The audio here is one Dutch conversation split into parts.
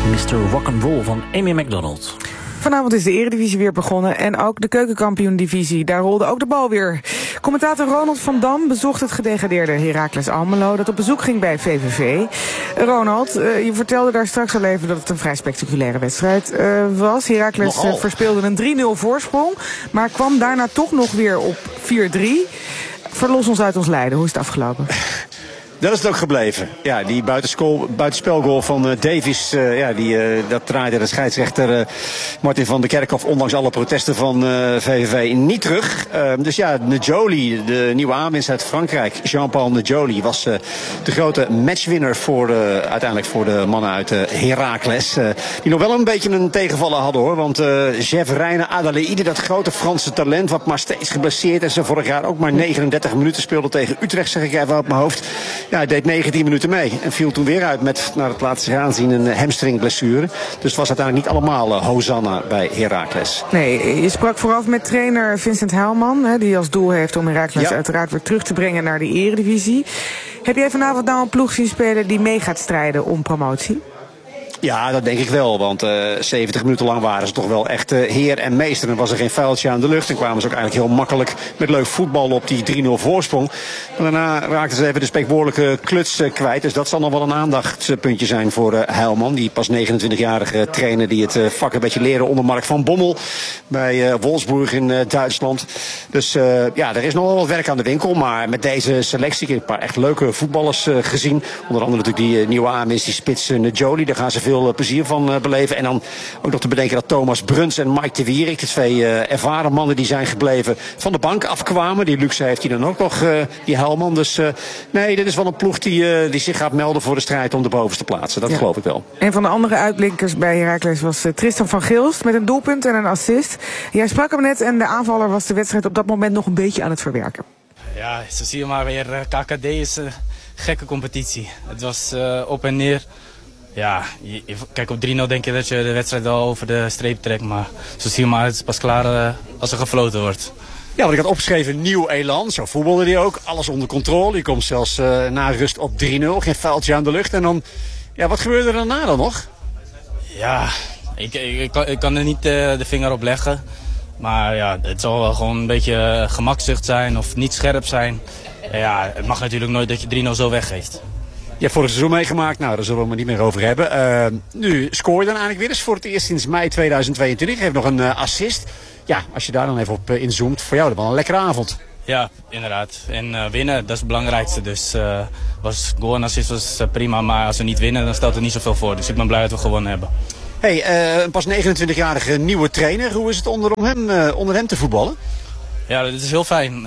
Mr. Rock'n'Roll van Amy Macdonald. Vanavond is de Eredivisie weer begonnen en ook de Keukenkampioen-divisie. Daar rolde ook de bal weer. Commentator Ronald van Dam bezocht het gedegradeerde Heracles Almelo, dat op bezoek ging bij VVV. Ronald, je vertelde daar straks al even dat het een vrij spectaculaire wedstrijd was. Heracles verspeelde een 3-0 voorsprong, maar kwam daarna toch nog weer op 4-3. Verlos ons uit ons lijden. Hoe is het afgelopen? Dat is het ook gebleven. Ja, die buitenspelgoal van Davies, dat draaide de scheidsrechter Martin van der Kerkhof, ondanks alle protesten van VVV, niet terug. Dus ja, Njoli, de nieuwe aanwinst uit Frankrijk, Jean-Paul Njoli, was de grote matchwinner uiteindelijk voor de mannen uit Heracles. Die nog wel een beetje een tegenvaller hadden, hoor. Want Geverine Adelaide, dat grote Franse talent, wat maar steeds geblesseerd is en vorig jaar ook maar 39 minuten speelde tegen Utrecht, zeg ik even uit mijn hoofd. Ja, hij deed 19 minuten mee en viel toen weer uit met, naar het laatste aanzien, een hamstringblessure. Dus het was uiteindelijk niet allemaal Hosanna bij Heracles. Nee, je sprak vooraf met trainer Vincent Heilman, die als doel heeft om Heracles uiteraard weer terug te brengen naar de Eredivisie. Heb jij vanavond nou een ploeg zien spelen die mee gaat strijden om promotie? Ja, dat denk ik wel, want 70 minuten lang waren ze toch wel echt heer en meester. En was er geen vuiltje aan de lucht en kwamen ze ook eigenlijk heel makkelijk met leuk voetbal op die 3-0 voorsprong. Maar daarna raakten ze even de spreekwoordelijke kluts kwijt. Dus dat zal nog wel een aandachtspuntje zijn voor Heilman, die pas 29-jarige trainer die het vak een beetje leren onder Mark van Bommel bij Wolfsburg in Duitsland. Dus er is nog wel wat werk aan de winkel, maar met deze selectie een paar echt leuke voetballers gezien. Onder andere natuurlijk die nieuwe aanwinst, die spits Njoli, daar gaan ze veel plezier van beleven. En dan ook nog te bedenken dat Thomas Bruns en Mike de Wierik, de twee ervaren mannen die zijn gebleven, van de bank afkwamen. Die luxe heeft hij dan ook nog, die Heilman. Dus nee, dit is wel een ploeg die zich gaat melden voor de strijd om de bovenste plaatsen. Dat geloof ik wel. Een van de andere uitblinkers bij Heracles was Tristan van Gilst met een doelpunt en een assist. Jij sprak hem net en de aanvaller was de wedstrijd op dat moment nog een beetje aan het verwerken. Ja, zo zie je maar weer. KKD is een gekke competitie. Het was op en neer. Ja, kijk, op 3-0 denk je dat je de wedstrijd wel over de streep trekt. Maar zo zie je maar, het is pas klaar als er gefloten wordt. Ja, wat ik had opgeschreven, nieuw elan. Zo voetbalde hij ook. Alles onder controle. Je komt zelfs na rust op 3-0. Geen vuiltje aan de lucht. En dan, ja, wat gebeurde er daarna dan nog? Ja, ik kan er niet de vinger op leggen. Maar ja, het zal wel gewoon een beetje gemakzucht zijn of niet scherp zijn. Ja, het mag natuurlijk nooit dat je 3-0 zo weggeeft. Je hebt vorig seizoen meegemaakt, nou daar zullen we het niet meer over hebben. Nu scoor je dan eigenlijk weer eens voor het eerst sinds mei 2022. Je heeft nog een assist. Ja, als je daar dan even op inzoomt, voor jou wel een lekkere avond. Ja, inderdaad. En winnen, dat is het belangrijkste. Dus goal en assist was prima, maar als we niet winnen, dan stelt het niet zoveel voor. Dus ik ben blij dat we gewonnen hebben. Hey, een pas 29-jarige nieuwe trainer. Hoe is het onder hem te voetballen? Ja, dat is heel fijn.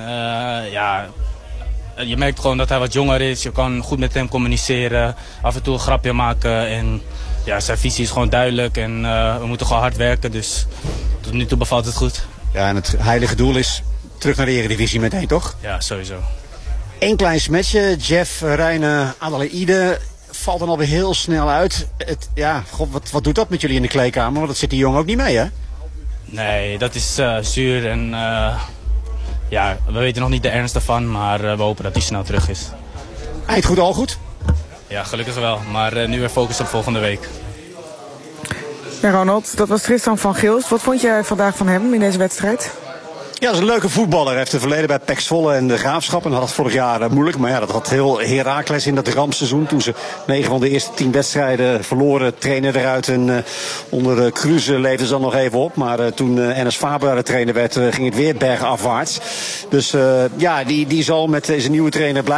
Je merkt gewoon dat hij wat jonger is. Je kan goed met hem communiceren. Af en toe een grapje maken. En ja, zijn visie is gewoon duidelijk. En we moeten gewoon hard werken. Dus tot nu toe bevalt het goed. Ja, en het heilige doel is terug naar de Eredivisie meteen, toch? Ja, sowieso. Eén klein smetje. Jeff Reine Adelaide valt dan alweer heel snel uit. Wat doet dat met jullie in de kleedkamer? Want dat zit die jongen ook niet mee, hè? Nee, dat is zuur en... Ja, we weten nog niet de ernst ervan, maar we hopen dat hij snel terug is. Eind goed, al goed? Ja, gelukkig wel. Maar nu weer focus op volgende week. Ja, Ronald, dat was Tristan van Gilst. Wat vond jij vandaag van hem in deze wedstrijd? Ja, dat is een leuke voetballer. Hij heeft het verleden bij PEC Zwolle en de Graafschap. En had het vorig jaar moeilijk. Maar ja, dat had heel Heracles in dat rampseizoen. Toen ze 9 van de eerste 10 wedstrijden verloren, trainer eruit. En onder Kruse leefden ze dan nog even op. Maar toen Enes Faber de trainer werd, ging het weer bergafwaarts. Dus die zal met deze nieuwe trainer blijven.